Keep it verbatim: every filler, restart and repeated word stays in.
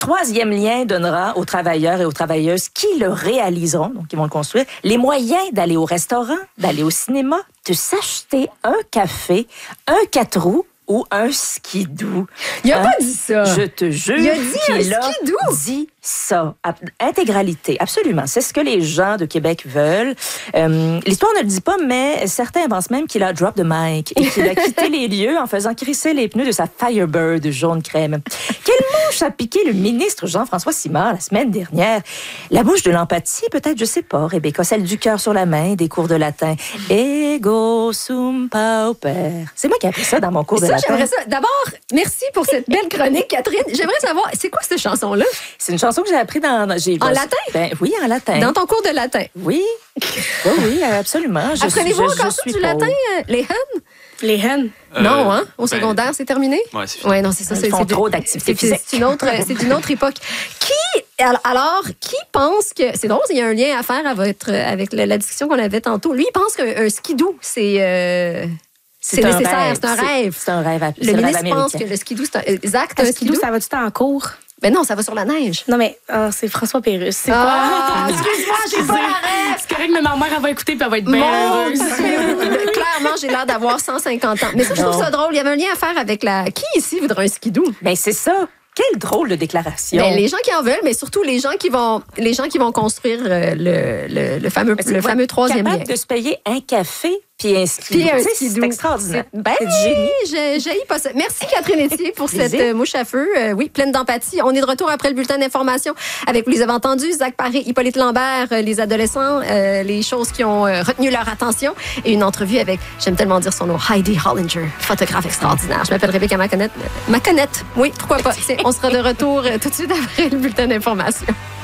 Troisième lien donnera aux travailleurs et aux travailleuses qui le réaliseront, donc qui vont le construire, les moyens d'aller au restaurant, d'aller au cinéma, de s'acheter un café, un quatre roues ou un skidoo. Il a hein? pas dit ça. Je te jure Il a dit qu'il un a skidoo. dit ça. Intégralité, absolument. C'est ce que les gens de Québec veulent. Euh, l'histoire ne le dit pas, mais certains pensent même qu'il a drop the mic et qu'il a quitté les lieux en faisant crisser les pneus de sa Firebird jaune crème. Quelle mouche a piqué le ministre Jean-François Simard la semaine dernière? La bouche de l'empathie, peut-être, je sais pas, Rebecca, celle du cœur sur la main, des cours de latin. Ego sum pauper. C'est moi qui ai appris ça dans mon cours de Ça, latin. j'aimerais ça. D'abord, merci pour cette belle chronique, Catherine. J'aimerais savoir, c'est quoi cette chanson-là? C'est une chanson que j'ai appris dans... dans- j'ai- En latin? Ben, oui, en latin. Dans ton cours de latin. Oui, oui, oui, absolument. Je, Apprenez-vous je- je encore ça suis du pauvre. latin, euh, les hennes? Les hennes. Euh, non, hein? Au ben, secondaire, c'est terminé? Ouais, c'est fini. Ouais, non, c'est ça. Ils c'est, font c'est de- trop d'activités c'est- physiques. C'est une autre, c'est une autre époque. Qui, alors, qui pense que, c'est drôle, il y a un lien à faire avec, avec la, la discussion qu'on avait tantôt. Lui, il pense qu'un un skidoo, c'est, euh, c'est, un nécessaire, rêve. c'est un rêve. C'est un rêve, c'est Le le rêve ministre pense américain. que le skidoo, c'est un, euh, Zach, t'as Un un skidoo, skidoo? ça va-tu en cours? Ben non, ça va sur la neige. Non, mais euh, c'est François Pérusse. C'est Ah, quoi? excuse-moi, j'ai pas la rêve. C'est correct, mais ma mère, elle va écouter puis elle va être bien Mon heureuse. Dieu! Clairement, j'ai l'air d'avoir cent cinquante ans. Mais ça, je trouve Non. ça drôle. Il y avait un lien à faire avec la... Qui ici voudrait un skidoo? Ben, c'est ça. Quelle drôle de déclaration. Ben, les gens qui en veulent, mais surtout les gens qui vont, les gens qui vont construire euh, le, le, le fameux, Mais c'est le quoi, fameux troisième lien. capable de se payer un café puis un skidoo. Puis un Tu sais, skidoo. C'est extraordinaire. C'est- Ben C'est du génie. j'ai, j'ai pas ça. Merci Catherine Etier pour cette Plaisir. euh, mouche à feu. Euh, oui, pleine d'empathie. On est de retour après le bulletin d'information avec, vous les avez entendus, Zach Paré, Hippolyte Lambert, euh, les adolescents, euh, les choses qui ont euh, retenu leur attention et une entrevue avec, j'aime tellement dire son nom, Heidi Hollinger, photographe extraordinaire. Je m'appelle Rebecca Maconette. Maconette, oui, pourquoi pas. C'est- On sera de retour euh, tout de suite après le bulletin d'information.